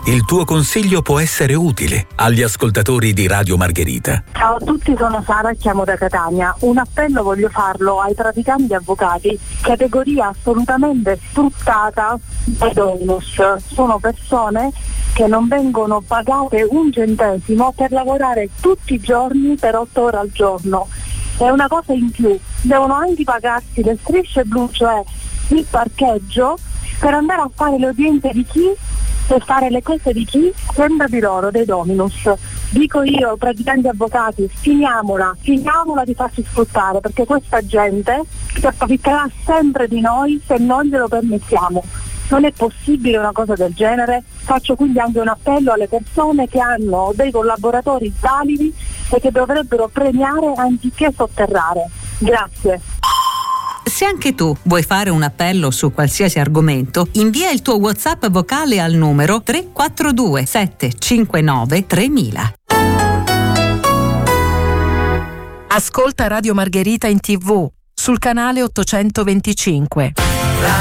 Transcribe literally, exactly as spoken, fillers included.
Il tuo consiglio può essere utile agli ascoltatori di Radio Margherita. Ciao a tutti, sono Sara e chiamo da Catania. Un appello voglio farlo ai praticanti avvocati, categoria assolutamente sfruttata dai dominus. Sono persone che non vengono pagate un centesimo per lavorare tutti i giorni per otto ore al giorno. E una cosa in più, devono anche pagarsi le strisce blu, cioè il parcheggio, per andare a fare le udienze di chi? Per fare le cose di chi? Sembra di loro, dei dominus. Dico io, praticanti avvocati, finiamola, finiamola di farci sfruttare, perché questa gente si approfitterà sempre di noi se non glielo permettiamo. Non è possibile una cosa del genere. Faccio quindi anche un appello alle persone che hanno dei collaboratori validi e che dovrebbero premiare anziché sotterrare. Grazie. Se anche tu vuoi fare un appello su qualsiasi argomento, invia il tuo WhatsApp vocale al numero tre quattro due sette cinque nove tremila. Ascolta Radio Margherita in tivù sul canale ottocentoventicinque.